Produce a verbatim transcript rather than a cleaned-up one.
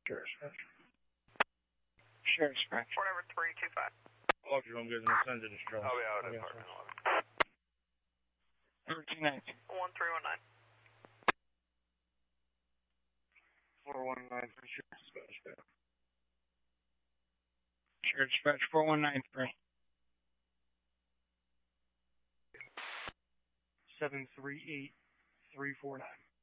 Sheriff Dispatch. Sheriff Dispatch. Four number three two five. Officer, I'm getting a send to distress. I'll be out at apartment eleven. thirteen nineteen. One three one nine. four one nine three, Sheriff Dispatch. Sheriff Dispatch, four one nine three. seven three eight three four nine.